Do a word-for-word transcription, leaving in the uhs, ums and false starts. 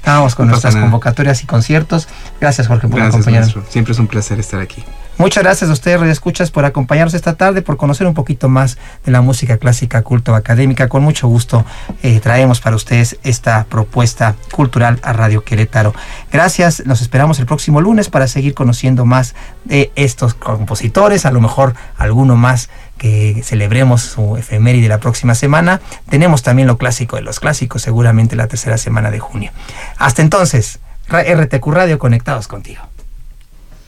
Vamos con No nuestras pasa nada. convocatorias y conciertos. Gracias, Jorge, por Gracias, acompañarnos. maestro. Siempre es un placer estar aquí. Muchas gracias a ustedes, radioescuchas, por acompañarnos esta tarde, por conocer un poquito más de la música clásica, culto, académica. Con mucho gusto eh, traemos para ustedes esta propuesta cultural a Radio Querétaro. Gracias, nos esperamos el próximo lunes para seguir conociendo más de estos compositores, a lo mejor alguno más que celebremos su efeméride la próxima semana. Tenemos también lo clásico de los clásicos, seguramente la tercera semana de junio. Hasta entonces, R T Q Radio, conectados contigo.